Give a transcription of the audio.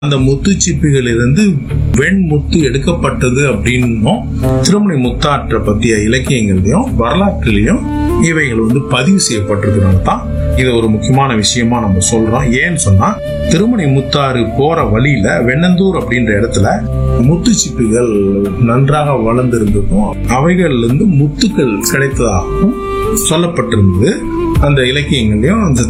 அந்த முத்துச்சிப்பிகள் இருந்து வெண்முத்து எடுக்கப்பட்டது அப்படின்னும் திருமணி முத்தாற்ற பற்றிய இலக்கியங்கள்லயும் வரலாற்றிலையும் இவைகள் பதிவு செய்யப்பட்டிருக்கிறனால தான் இது ஒரு முக்கியமான விஷயமா நம்ம சொல்றோம். ஏன்னு சொன்னா திருமணி முத்தாறு போற வழியில வெண்ணந்தூர் அப்படின்ற இடத்துல முத்துச்சிப்பிகள் நன்றாக வளர்ந்திருந்ததும் அவைகள்ல இருந்து முத்துக்கள் கிடைத்ததாகவும் சொல்லப்பட்டிருந்தது. அந்த இலக்கியங்களையும் அந்த